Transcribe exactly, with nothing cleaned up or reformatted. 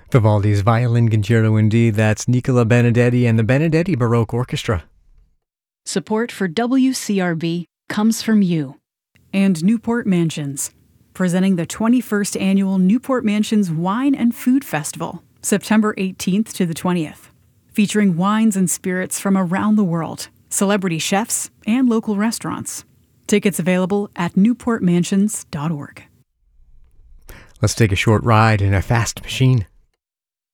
Vivaldi's Violin Concerto indeed. That's Nicola Benedetti and the Benedetti Baroque Orchestra. Support for W C R B comes from you. And Newport Mansions, presenting the twenty-first Annual Newport Mansions Wine and Food Festival, September eighteenth to the twentieth. Featuring wines and spirits from around the world, celebrity chefs, and local restaurants. Tickets available at newport mansions dot org. Let's take a short ride in a fast machine.